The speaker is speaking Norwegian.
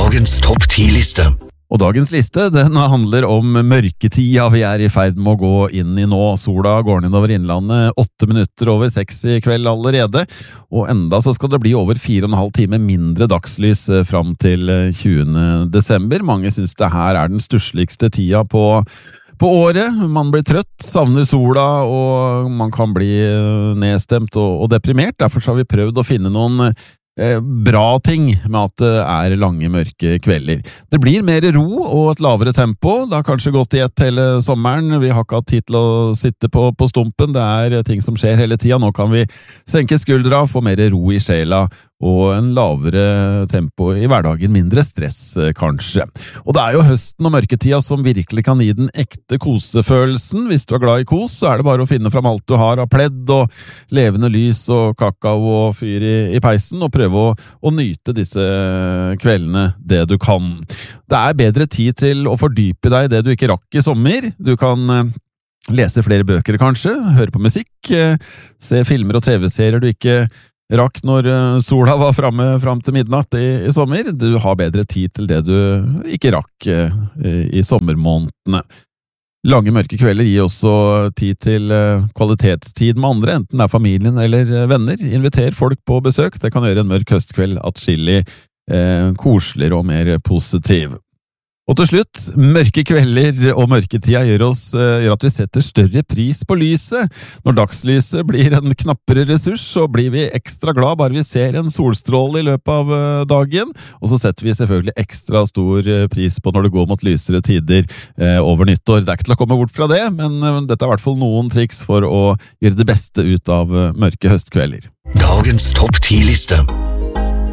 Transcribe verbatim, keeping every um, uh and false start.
Dagens topp ti-liste. Og dagens liste, den handler om mørketida vi er i ferd med å gå inn i nå. Sola går ned over innlandet, åtte minutter over seks i kveld allerede, og enda så skal det bli over fire og en halv time mindre dagslys fram til tjuende desember. Mange synes det her er den stussligste tida på På året. Man blir trøtt, savner sola, og man kan bli nedstemt og, og deprimert. Derfor har vi prøvd å finne noen eh, bra ting med at det er lange, mørke kvelder. Det blir mer ro og et lavere tempo. Det har kanskje gått i ett hele sommeren. Vi har ikke hatt tid til å sitte på, på stumpen. Det er ting som skjer hele tida. Nå kan vi senke skuldra, få mer ro i sjela, og en lavere tempo i hverdagen, mindre stress kanskje. Og det er jo høsten og mørketida som virkelig kan gi den ekte kosefølelsen. Hvis du er glad i kos, så er det bare å finne fram alt du har av pledd og levende lys og kakao og fyr i, i peisen, og prøve å, å nyte disse kveldene det du kan. Det er bedre tid til å fordype deg i det du ikke rakk i sommer. Du kan lese flere bøker kanskje, høre på musikk, se filmer og tv-serier du ikke rakk når sola var fremme fram til midnatt i, i sommer. Du har bedre tid til det du ikke rakk i, i sommermånedene. Lange mørke kvelder gir også tid til kvalitetstid med andre, enten det er familien eller venner. Inviter folk på besøk. Det kan gjøre en mørk høstkveld atskillig eh, koseligere og mer positiv. Og til slutt, mørke kvelder og mørketida gjør, oss, gjør at vi setter større pris på lyset. Når dagslyset blir en knappere ressurs, så blir vi ekstra glad bare vi ser en solstråle i løpet av dagen. Og så setter vi selvfølgelig ekstra stor pris på når det går mot lysere tider eh, over nyttår. Det er ikke til å komme bort fra det, men dette er i hvert fall noen triks for å gjøre det beste ut av mørke høstkvelder. Dagens topp ti-liste.